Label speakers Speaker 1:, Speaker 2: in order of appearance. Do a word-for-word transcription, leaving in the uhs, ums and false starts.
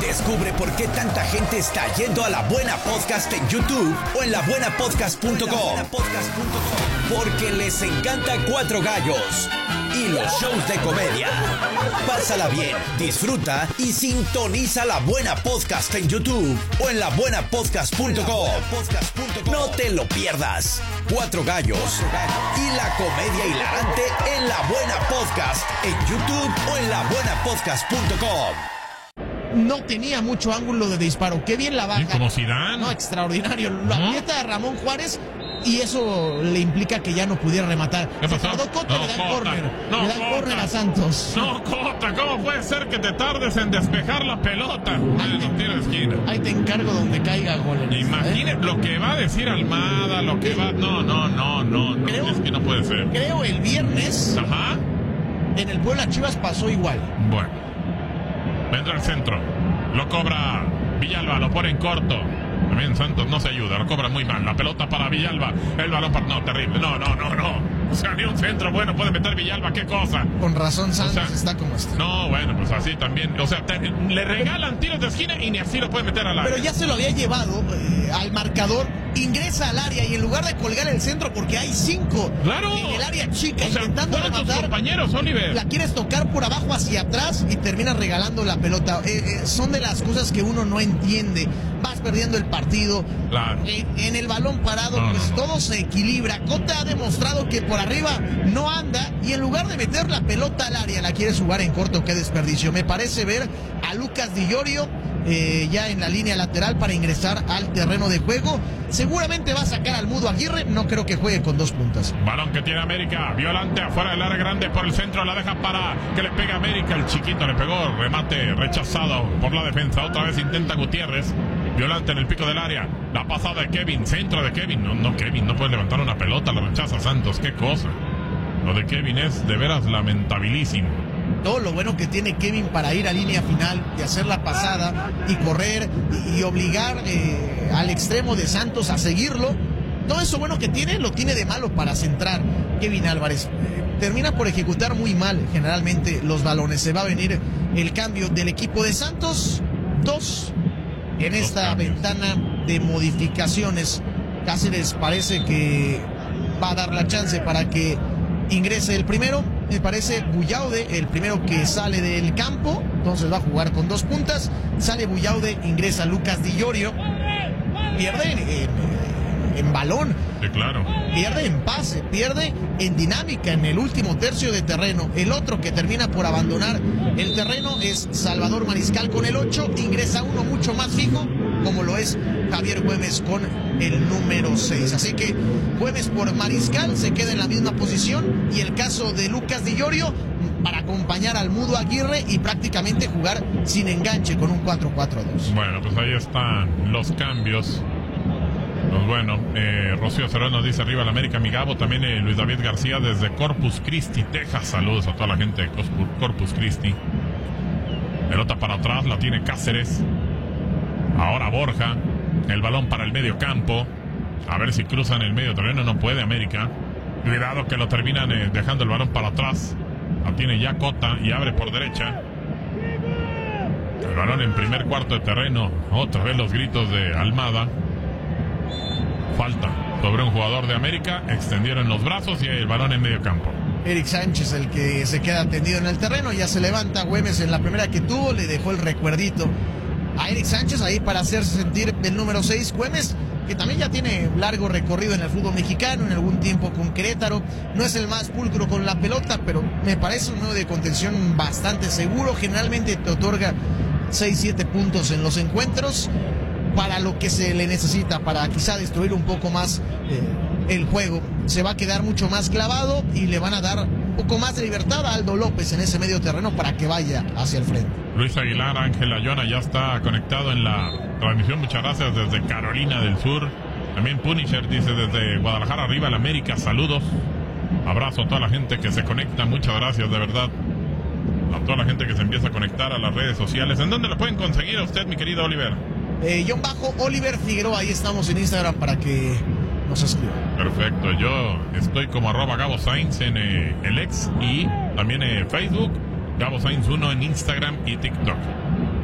Speaker 1: Descubre por qué tanta gente está yendo a La Buena Podcast en YouTube o en la buena podcast punto com. Porque les encanta Cuatro Gallos y los shows de comedia. Pásala bien, disfruta y sintoniza La Buena Podcast en YouTube o en la buena podcast punto com. No te lo pierdas. Cuatro Gallos y la comedia hilarante en La Buena Podcast en YouTube o en la buena podcast punto com.
Speaker 2: No tenía mucho ángulo de disparo. Qué bien la baja.
Speaker 3: Sí, como Zidane.
Speaker 2: No, extraordinario. La ¿No? aprieta a Ramón Juárez y eso le implica que ya no pudiera rematar.
Speaker 3: ¿Qué pasó?
Speaker 2: Se Cota,
Speaker 3: no,
Speaker 2: le da el
Speaker 3: Cota,
Speaker 2: córner.
Speaker 3: no,
Speaker 2: le da el córner a Santos.
Speaker 3: No, Cota, ¿cómo puede ser que te tardes en despejar la pelota? Bueno, tiro de esquina.
Speaker 2: Ahí te encargo donde caiga gol.
Speaker 3: Imagine ¿eh? lo que va a decir Almada, lo que va... No, no, no, no, no. Creo, es que no puede ser.
Speaker 2: Creo el viernes...
Speaker 3: Ajá.
Speaker 2: En el Puebla Chivas pasó igual.
Speaker 3: Bueno. Vendrá al centro. Lo cobra Villalba, lo pone en corto. También Santos no se ayuda, lo cobra muy mal. La pelota para Villalba. El balón para... No, terrible. No, no, no, no. O sea, ni un centro bueno puede meter Villalba. ¿Qué cosa?
Speaker 2: Con razón Santos
Speaker 3: o sea,
Speaker 2: está como está.
Speaker 3: No, bueno, pues así también. O sea, te, le regalan tiros de esquina y ni así lo puede meter al área.
Speaker 2: Pero ya se lo había llevado eh, al marcador. Ingresa al área y en lugar de colgar el centro, porque hay cinco
Speaker 3: ¡Claro!
Speaker 2: en el área chica
Speaker 3: o sea,
Speaker 2: intentando
Speaker 3: fueron tus
Speaker 2: rematar,
Speaker 3: compañeros, Oliver.
Speaker 2: La quieres tocar por abajo hacia atrás y terminas regalando la pelota. Eh, eh, son de las cosas que uno no entiende. Vas perdiendo el partido.
Speaker 3: Claro.
Speaker 2: Eh, en el balón parado,
Speaker 3: no,
Speaker 2: pues
Speaker 3: no, no.
Speaker 2: todo se equilibra. Cota ha demostrado que por arriba no anda y en lugar de meter la pelota al área, la quieres jugar en corto. Qué desperdicio. Me parece ver a Lucas Di Llorio eh, ya en la línea lateral para ingresar al terreno de juego. Seguramente va a sacar al Mudo Aguirre. No creo que juegue con dos puntas.
Speaker 3: Balón que tiene América. Violante afuera del área grande por el centro. La deja para que le pegue América. El chiquito le pegó. Remate rechazado por la defensa. Otra vez intenta Gutiérrez. Violante en el pico del área. La pasada de Kevin. Centro de Kevin. No, no, Kevin no puede levantar una pelota. La rechaza Santos. Qué cosa. Lo de Kevin es de veras lamentabilísimo.
Speaker 2: Todo lo bueno que tiene Kevin para ir a línea final y hacer la pasada y correr y, y obligar eh, al extremo de Santos a seguirlo. Todo eso bueno que tiene lo tiene de malo para centrar Kevin Álvarez. Eh, termina por ejecutar muy mal generalmente los balones. Se va a venir el cambio del equipo de Santos. Dos en Dos esta cambios. Ventana de modificaciones. Cáceres parece que va a dar la chance para que ingrese el primero. Me parece Buyaude, el primero que sale del campo. Entonces va a jugar con dos puntas. Sale Buyaude, ingresa Lucas Di Llorio. Pierde en, en, en balón.
Speaker 3: Sí, claro.
Speaker 2: Pierde en pase, pierde en dinámica en el último tercio de terreno. El otro que termina por abandonar el terreno es Salvador Mariscal con el ocho. Ingresa uno mucho más fijo, como lo es Javier Güemes con el número seis. Así que Güemes por Mariscal se queda en la misma posición y el caso de Lucas Di Llorio para acompañar al Mudo Aguirre y prácticamente jugar sin enganche con un cuatro cuatro dos.
Speaker 3: Bueno, pues ahí están los cambios. Pues bueno, eh, Rocío Serrano dice arriba el América, mi Gabo. También eh, Luis David García desde Corpus Christi, Texas. Saludos a toda la gente de Corpus Christi. Pelota para atrás, la tiene Cáceres. Ahora Borja. El balón para el medio campo. A ver si cruzan el medio terreno. No puede América. Cuidado que lo terminan eh, dejando el balón para atrás. La tiene ya Cota y abre por derecha. El balón en primer cuarto de terreno. Otra vez los gritos de Almada. Falta sobre un jugador de América. Extendieron los brazos y el balón en medio campo.
Speaker 2: Eric Sánchez, el que se queda tendido en el terreno. Ya se levanta Güemes en la primera que tuvo. Le dejó el recuerdito a Eric Sánchez ahí para hacerse sentir el número seis. Güemes, que también ya tiene largo recorrido en el fútbol mexicano, en algún tiempo con Querétaro. No es el más pulcro con la pelota, pero me parece un nuevo de contención bastante seguro. Generalmente te otorga seis siete puntos en los encuentros para lo que se le necesita, para quizá destruir un poco más eh, el juego. Se va a quedar mucho más clavado y le van a dar un poco más de libertad a Aldo López en ese medio terreno para que vaya hacia el frente.
Speaker 3: Luis Aguilar, Ángel Ayona ya está conectado en la transmisión. Muchas gracias desde Carolina del Sur. También Punisher dice desde Guadalajara, arriba el América, saludos. Abrazo a toda la gente que se conecta, muchas gracias de verdad. A toda la gente que se empieza a conectar a las redes sociales. ¿En dónde lo pueden conseguir a usted, mi querido Oliver?
Speaker 2: Eh, John Bajo Oliver Figueroa, ahí estamos en Instagram para que nos escriban.
Speaker 3: Perfecto, yo estoy como arroba Gabo Sainz en eh, el ex y también en eh, Facebook, Gabo Sainz uno en Instagram y TikTok.